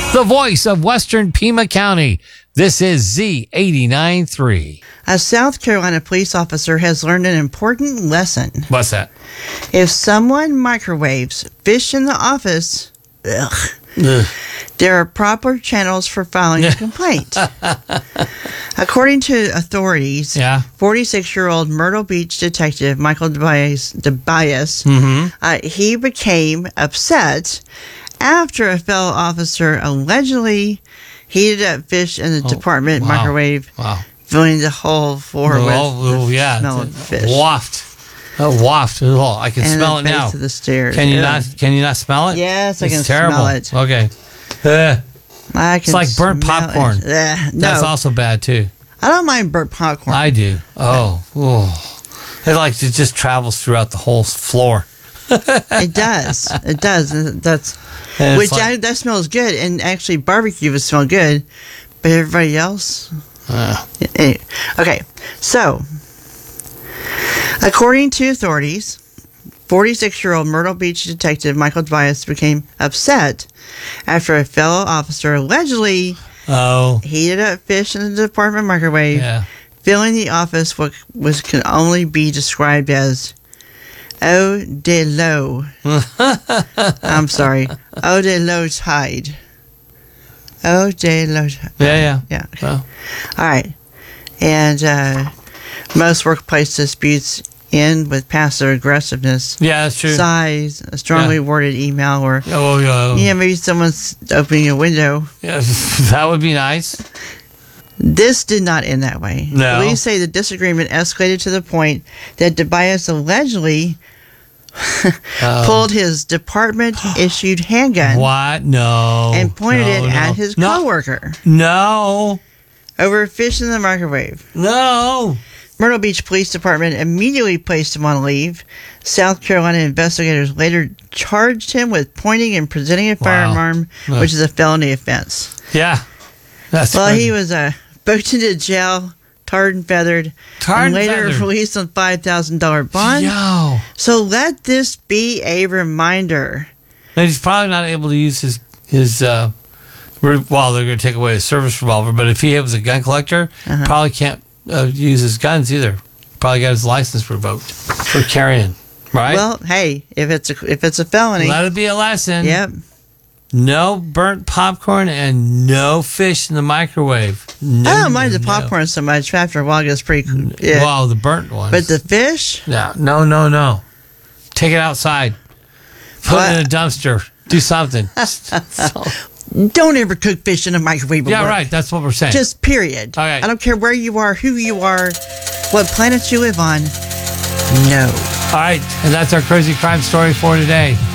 The voice of Western Pima County. This is Z89.3. A South Carolina police officer has learned an important lesson. What's that? If someone microwaves fish in the office, there are proper channels for filing a complaint. According to authorities, 46-year-old Myrtle Beach detective Michael DeBias, he became upset after a fellow officer allegedly heated up fish in the department microwave, filling the whole floor with the smell of fish. Waft. I can smell it now. To the stairs. Can you not smell it? Yes, I can terrible. smell it. Okay. It's like burnt popcorn. That's also bad too. I don't mind burnt popcorn. I do. It just travels throughout the whole floor. It does. It does. That smells good, and actually barbecue would smell good, but everybody else. Anyway. Okay, so according to authorities, 46-year-old Myrtle Beach detective Michael DeBias became upset after a fellow officer allegedly heated up fish in the department microwave, filling the office what can only be described as eau de l'eau. I'm sorry, eau de l'eau tide. Eau de l'eau tide. Yeah. Okay. All right, and most workplace disputes end with passive aggressiveness. Yeah, that's true. Size, a strongly worded email, or maybe someone's opening a window. Yeah, that would be nice. This did not end that way. No. Police say the disagreement escalated to the point that DeBias allegedly pulled his department-issued handgun. What? No. And pointed it at his coworker. No. Over fish in the microwave. No. Myrtle Beach Police Department immediately placed him on leave. South Carolina investigators later charged him with pointing and presenting a firearm, which is a felony offense. Yeah. That's crazy. He was booked into jail, tarred and feathered, and later released on $5,000 bond. Yo. So let this be a reminder. And he's probably not able to use his they're going to take away his service revolver, but if he was a gun collector, probably can't use his guns either. Probably got his license revoked for carrying, right? Well, hey, if it's a felony, let it be a lesson. Yep. No burnt popcorn and no fish in the microwave. No, I don't mind the popcorn so much. After a while, it gets pretty cool. Yeah. Well, the burnt ones. But the fish? No. Take it outside. Put it in a dumpster. Do something. Don't ever cook fish in a microwave. Yeah, right. That's what we're saying. Just period. All right. I don't care where you are, who you are, what planet you live on. No. All right. And that's our crazy crime story for today.